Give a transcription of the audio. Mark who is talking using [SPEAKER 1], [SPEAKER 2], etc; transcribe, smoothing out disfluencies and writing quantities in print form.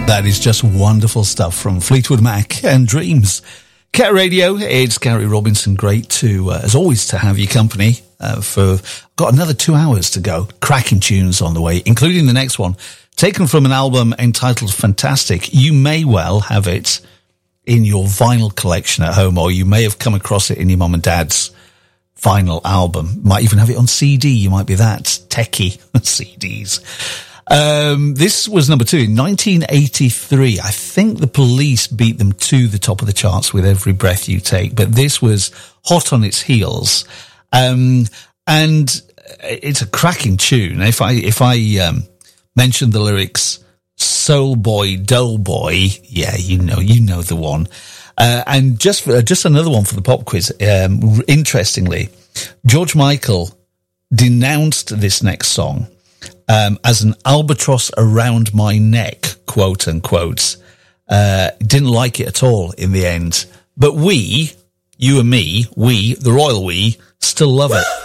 [SPEAKER 1] That is just wonderful stuff from Fleetwood Mac and Dreams. Cat Radio, it's Gary Robinson. Great to, as always, to have your company got another 2 hours to go. Cracking tunes on the way, including the next one, taken from an album entitled Fantastic. You may well have it in your vinyl collection at home, or you may have come across it in your mum and dad's vinyl album. Might even have it on CD. You might be that techie. CDs. This was number 2 in 1983. I think the Police beat them to the top of the charts with Every Breath You Take, but this was hot on its heels. And it's a cracking tune. If I mention the lyrics, Soul Boy, Dole Boy, yeah, you know the one. And just another one for the pop quiz. Interestingly, George Michael denounced this next song as an albatross around my neck, quote unquote. Didn't like it at all in the end. But we, you and me, we, the royal we, still love it.